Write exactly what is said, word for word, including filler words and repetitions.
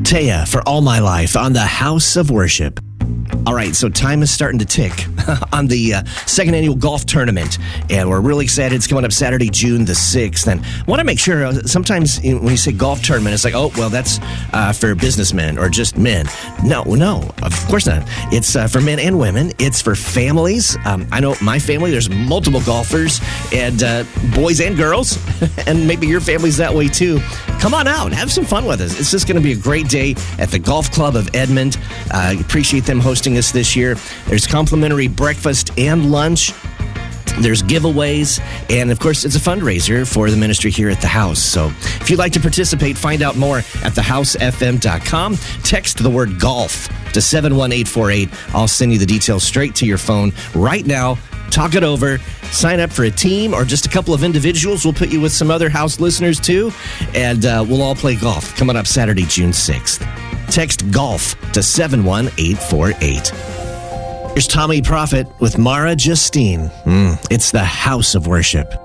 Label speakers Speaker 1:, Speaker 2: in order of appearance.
Speaker 1: Taya for All My Life on the House of Worship. All right, so time is starting to tick on the uh, second annual golf tournament, and we're really excited. It's coming up Saturday, June the sixth, and I want to make sure, uh, sometimes you know, when you say golf tournament, it's like, oh, well, that's uh, for businessmen or just men. No, no, of course not. It's uh, for men and women. It's for families. Um, I know my family, there's multiple golfers, and uh, boys and girls, and maybe your family's that way too. Come on out, have some fun with us. It's just going to be a great day at the Golf Club of Edmond. Uh, appreciate them hosting us this year. There's complimentary breakfast and lunch. There's giveaways, and of course, it's a fundraiser for the ministry here at the house. So if you'd like to participate, find out more at the house f m dot com. Text the word golf to seven one eight four eight. I'll send you the details straight to your phone right now. Talk it over. Sign up for a team or just a couple of individuals. We'll put you with some other house listeners too, and uh, we'll all play golf coming up Saturday, June sixth. Text golf to seven one eight four eight. Here's Tommy Prophet with Mara Justine. Mm, it's the House of Worship.